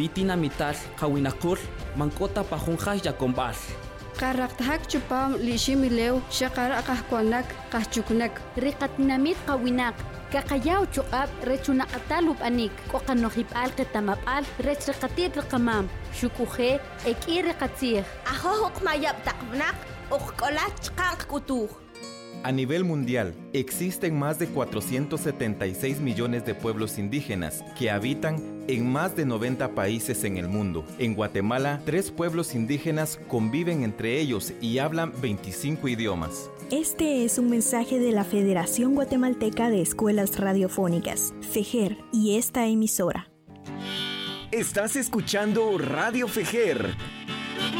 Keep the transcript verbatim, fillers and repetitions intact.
vitinamital kawinakul mankota pajunjaj yakombal. Qarraqtahak chupam lishimilew shaqara qahkuanak qahchuknak. Riqatinamit qawinak kaqayaw chuqab rechunaqatalub anik qoqanoqipal qitamapal rechriqatit riqamam shukuje eki riqatzij ajojuq mayab taqbnak uqkolat chqanq kutuj. A nivel mundial, existen más de cuatrocientos setenta y seis millones de pueblos indígenas que habitan en más de noventa países en el mundo. En Guatemala, tres pueblos indígenas conviven entre ellos y hablan veinticinco idiomas. Este es un mensaje de la Federación Guatemalteca de Escuelas Radiofónicas, FEJER, y esta emisora. Estás escuchando Radio FEJER.